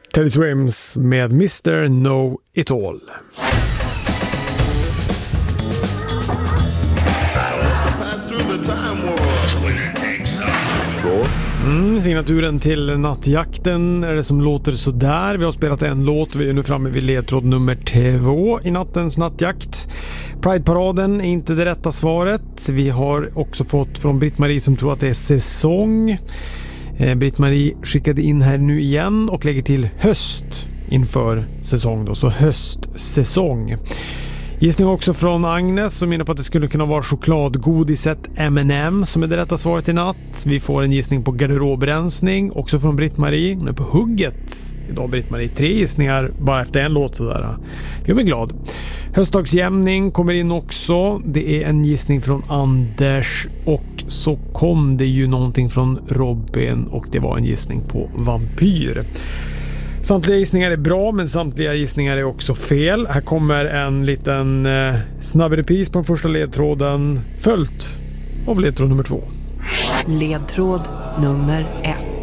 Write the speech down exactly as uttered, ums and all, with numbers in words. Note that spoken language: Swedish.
Teddy Swims med mister Know It All. Mm, signaturen till nattjakten är det som låter så där. Vi har spelat en låt, vi är nu framme vid ledtråd nummer två i nattens nattjakt. Pride-paraden är inte det rätta svaret. Vi har också fått från Britt-Marie som tror att det är säsong. eh, Britt-Marie skickade in här nu igen och lägger till höst inför säsong då, så höstsäsong. Gissning också från Agnes som menar på att det skulle kunna vara chokladgodiset M and M som är det rätta svaret i natt. Vi får en gissning på garderobrensning också från Britt-Marie. Hon är på hugget idag, Britt-Marie. Tre gissningar bara efter en låt sådär. Jag blir glad. Höstdagsjämning kommer in också. Det är en gissning från Anders och så kom det ju någonting från Robin och det var en gissning på vampyr. Samtliga gissningar är bra, men samtliga gissningar är också fel. Här kommer en liten eh, snabb repris på den första ledtråden, följt av ledtråd nummer två. Ledtråd nummer ett.